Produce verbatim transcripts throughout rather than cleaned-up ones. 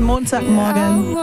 Montagmorgen.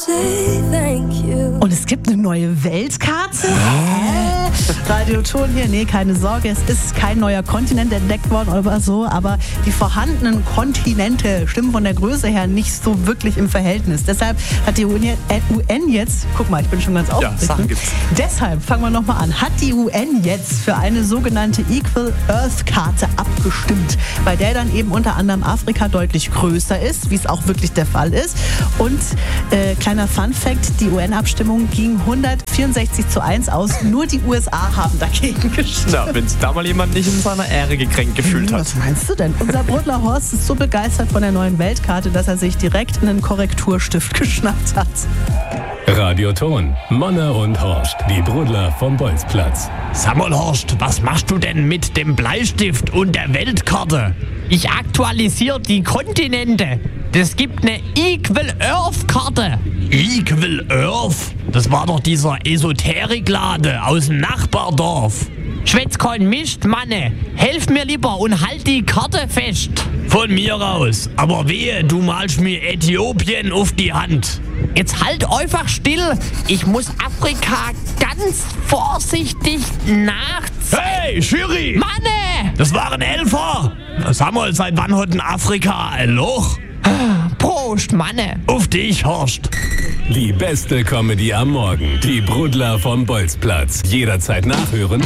Und es gibt eine neue Weltkarte? Hä? Radio Ton hier, nee, keine Sorge, es ist kein neuer Kontinent entdeckt worden oder so, aber die vorhandenen Kontinente stimmen von der Größe her nicht so wirklich im Verhältnis. Deshalb hat die U N jetzt, guck mal, ich bin schon ganz aufgeregt. Ja, Sachen gibt's. Deshalb, fangen wir nochmal an, hat die U N jetzt für eine sogenannte Equal Earth Karte abgestimmt, bei der dann eben unter anderem Afrika deutlich größer ist, wie es auch wirklich der Fall ist. Und äh, kleiner Fun Fact, die U N-Abstimmung ging hundertvierundsechzig zu eins aus, nur die U S A haben dagegen gestimmt. Ja, wenn sich da mal jemand nicht in seiner Ehre gekränkt gefühlt hat. Was meinst du denn? Unser Brudler Horst ist so begeistert von der neuen Weltkarte, dass er sich direkt einen Korrekturstift geschnappt hat. Radio Ton, Monne und Horst, die Brudler vom Bolzplatz. Sag mal, Horst, was machst du denn mit dem Bleistift und der Weltkarte? Ich aktualisiere die Kontinente. Es gibt eine Equal Earth Karte. Equal Earth? Das war doch dieser Esoteriklade aus dem Nachbardorf. Schwätz kein Mist, Manne. Helf mir lieber und halt die Karte fest. Von mir raus. Aber wehe, du malst mir Äthiopien auf die Hand. Jetzt halt einfach still. Ich muss Afrika ganz vorsichtig nachziehen. Hey, Schiri! Manne! Das waren Elfer. Sag mal, seit wann hat denn Afrika ein Loch? Prost, Manne. Auf dich, Horst. Die beste Comedy am Morgen. Die Brudler vom Bolzplatz. Jederzeit nachhören